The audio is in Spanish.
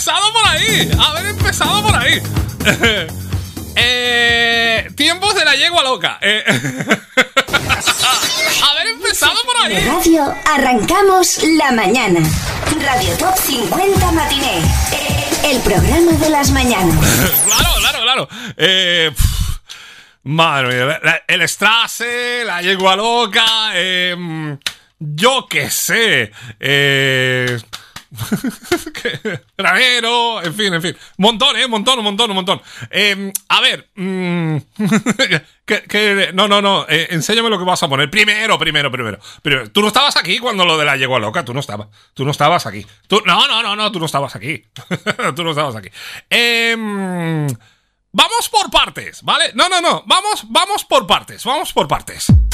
empezado por ahí. Tiempos de la yegua loca. Haber empezado por ahí. De radio arrancamos la mañana. Radio Top 50 Matiné. El programa de las mañanas. Claro. Madre mía, el Strasse, la yegua loca, yo qué sé, granero, en fin, montón. A ver, no, enséñame lo que vas a poner. Primero. Tú no estabas aquí cuando lo de la yegua loca, tú no estabas aquí. Tú no estabas aquí. Vamos por partes, ¿vale? No, vamos por partes.